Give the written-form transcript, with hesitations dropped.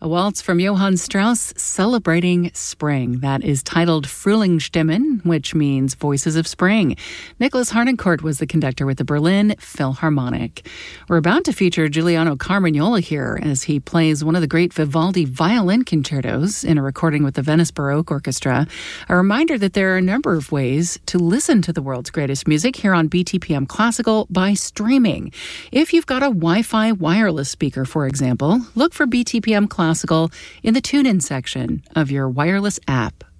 A waltz from Johann Strauss celebrating spring. That is titled Frühlingsstimmen, which means voices of spring. Nicholas Harnoncourt was the conductor with the Berlin Philharmonic. We're about to feature Giuliano Carmagnola here as he plays one of the great Vivaldi violin concertos in a recording with the Venice Baroque Orchestra. A reminder that there are a number of ways to listen to the world's greatest music here on BTPM Classical by streaming. If you've got a Wi-Fi wireless speaker, for example, look for BTPM Classical in the TuneIn section of your wireless app.